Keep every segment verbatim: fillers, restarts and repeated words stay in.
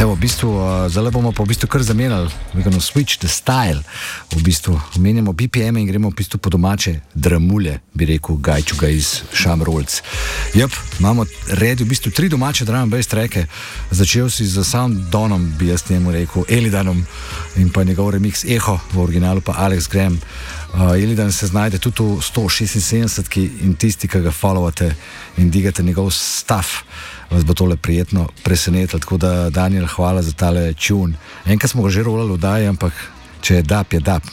Evo, v bistvu, uh, zdaj bomo pa v bistvu kar zamenjali, we're gonna switch the style, v bistvu, menjamo B P M in gremo v bistvu po domače dramulje, bi rekel Gajčuga iz Shamrolds. Jep, imamo redi v bistvu tri domače drum and bass tracke, začel si z Sounddonom, bi jaz njemu rekel, Elidanom in pa njegov remix Echo, v originalu pa Alex Graham. Uh, Elidan se znajde tudi v sto šestinsedemdesetki in tisti, ki ga followate in digate njegov stuff, vas bo tole prijetno presenetilo. Tako da, Daniel, hvala za tale tune. Enkrat smo ga že rolali v daji, ampak če je dap, je dap.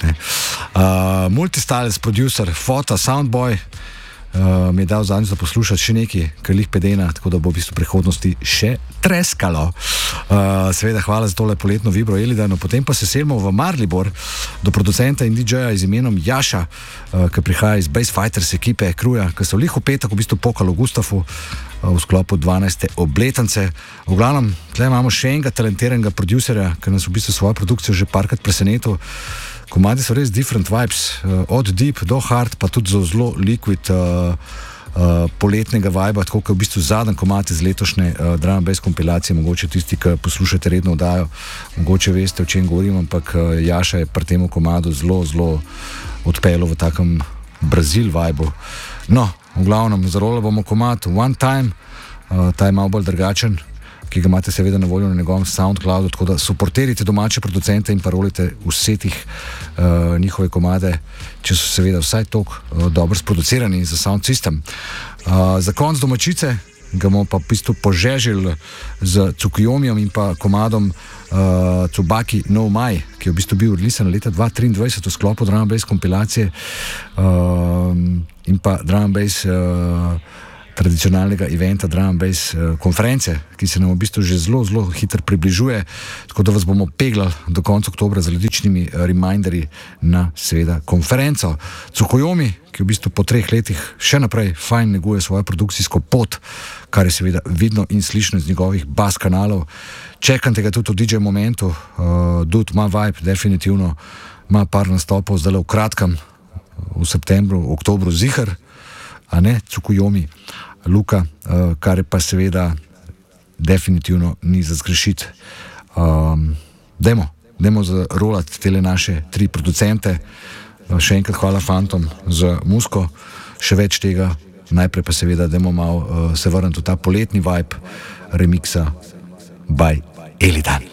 Uh, Multistyles producer, Fota, Soundboy, uh, mi je dal zadnjič da poslušati še nekaj, kar lih pedena, tako da bo v bistvu prihodnosti še treskalo. Uh, seveda, hvala za tole poletno vibro Elidano. Potem pa se selimo v Maribor do producenta in D J-ja z imenom Jaša, uh, ki prihaja iz Bass Fighters ekipe Kruja, ki so lih v petek v bistvu pokali v Gustafu uh, v sklopu dvanajste obletnice. V glavnem, tle imamo še enega talentiranega producerja, ki nas v bistvu svojo produkcijo že parkrat presenetil. Komadi so res different vibes, uh, od deep do hard, pa tudi zelo liquid uh, Uh, poletnega viba, tako kot v bistvu zadnji komad iz letošnje uh, drum and bass kompilacije, mogoče tisti, ki poslušate redno oddajo, mogoče veste, o čem govorim, ampak uh, Jaša je pri tem komadu zelo, zelo odpeljal v takem Brazil vibu. No, v glavnem, zarolali bomo komad One Time, uh, ta je malo bolj drugačen, ki ga imate seveda na voljo na njegovem SoundCloudu, tako da suporterite domače producente in parolite vse tih uh, njihove komade, če so seveda vsaj toliko uh, dobro sproducirani za sound system. Uh, za konc domačice ga bomo pa v bistvu požežili z Tsukuyomijem in pa komadom uh, Tsubaki No Mai, ki je v bistvu bil releasen leta dva tisoč triindvajset v sklopu drum and bass kompilacije uh, in pa drum and bass uh, tradicionalnega eventa drum and bass uh, konference, ki se nam v bistvu že zelo, zelo hitro približuje, tako da vas bomo peglali do konca oktobra z različnimi uh, reminderji na seveda konferenco. Tsukuyomi, ki v bistvu po treh letih še naprej fajn neguje svojo produkcijsko pot, kar je seveda vidno in slišno iz njegovih bas kanalov. Čekam tega tudi v D J momentu, uh, dude, ima vibe, definitivno, ima par nastopov, zdaj v kratkem, v septembru, v oktobru zihar, a ne, Tsukuyomi, Luka, uh, kar je pa seveda definitivno ni za zgrešiti. Um, dajmo, dajmo zarolati tele naše tri producente. Uh, še enkrat hvala fantom za muziko, še več tega, najprej pa seveda dajmo malo uh, se vrniti v ta poletni vibe remixa by Elidan.